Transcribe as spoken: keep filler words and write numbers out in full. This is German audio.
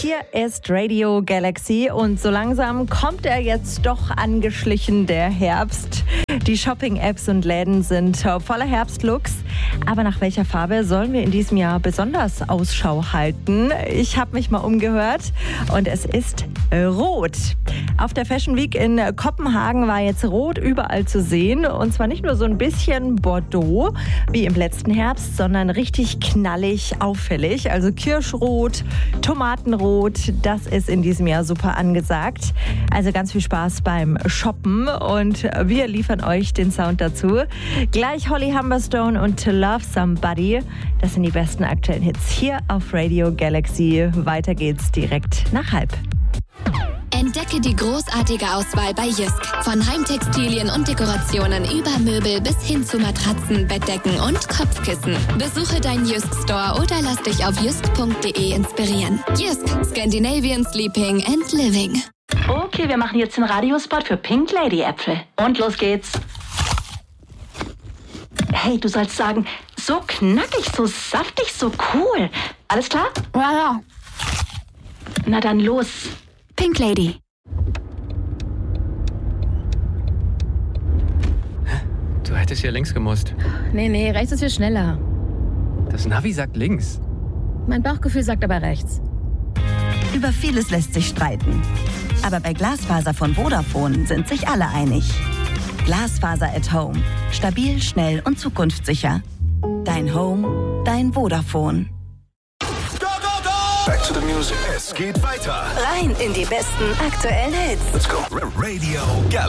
Hier ist Radio Galaxy und so langsam kommt er jetzt doch angeschlichen, der Herbst. Die Shopping-Apps und Läden sind voller Herbstlooks. Aber nach welcher Farbe sollen wir in diesem Jahr besonders Ausschau halten? Ich habe mich mal umgehört und es ist Rot. Auf der Fashion Week in Kopenhagen war jetzt Rot überall zu sehen. Und zwar nicht nur so ein bisschen Bordeaux wie im letzten Herbst, sondern richtig knallig auffällig. Also Kirschrot, Tomatenrot, das ist in diesem Jahr super angesagt. Also ganz viel Spaß beim Shoppen und wir liefern euch den Sound dazu. Gleich Holly Humberstone und To Love Somebody. Das sind die besten aktuellen Hits hier auf Radio Galaxy. Weiter geht's direkt nach halb. Entdecke die großartige Auswahl bei Jysk. Von Heimtextilien und Dekorationen über Möbel bis hin zu Matratzen, Bettdecken und Kopfkissen. Besuche deinen Jysk-Store oder lass dich auf jysk punkt de inspirieren. Jysk, Scandinavian Sleeping and Living. Okay, wir machen jetzt den Radiospot für Pink Lady Äpfel. Und los geht's. Hey, du sollst sagen, so knackig, so saftig, so cool. Alles klar? Ja, ja. Na dann los. Pink Lady. Du hättest hier links gemusst. Nee, nee, rechts ist viel schneller. Das Navi sagt links. Mein Bauchgefühl sagt aber rechts. Über vieles lässt sich streiten. Aber bei Glasfaser von Vodafone sind sich alle einig. Glasfaser at Home. Stabil, schnell und zukunftssicher. Dein Home, dein Vodafone. Back to the music. Es geht weiter. Rein in die besten aktuellen Hits. Let's go. Radio Galaxy.